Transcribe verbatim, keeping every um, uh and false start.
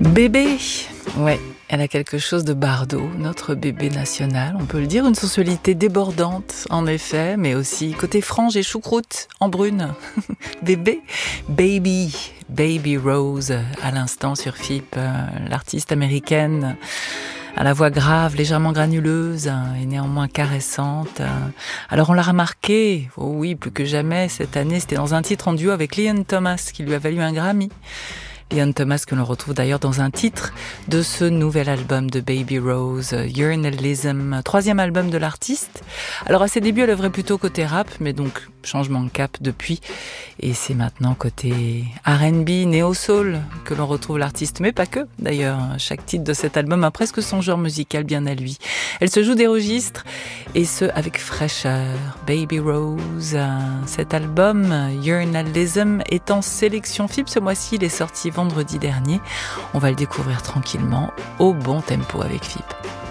Bébé, ouais, elle a quelque chose de Bardot, notre bébé national, on peut le dire, une sensualité débordante en effet, mais aussi côté frange et choucroute en brune. Bébé, Baby, Baby Rose, à l'instant sur F I P, l'artiste américaine à la voix grave, légèrement granuleuse et néanmoins caressante. Alors on l'a remarqué, oh oui, plus que jamais cette année, c'était dans un titre en duo avec Leon Thomas qui lui a valu un Grammy. Leon Thomas que l'on retrouve d'ailleurs dans un titre de ce nouvel album de Baby Rose, Journalism, troisième album de l'artiste. Alors à ses débuts, elle œuvrait plutôt côté rap, mais donc changement de cap depuis. Et c'est maintenant côté R and B, néo-soul que l'on retrouve l'artiste, mais pas que d'ailleurs. Chaque titre de cet album a presque son genre musical bien à lui. Elle se joue des registres, et ce avec fraîcheur. Baby Rose, cet album, Journalism, est en sélection F I P ce mois-ci, il est sorti vendredi dernier. On va le découvrir tranquillement, au bon tempo avec F I P.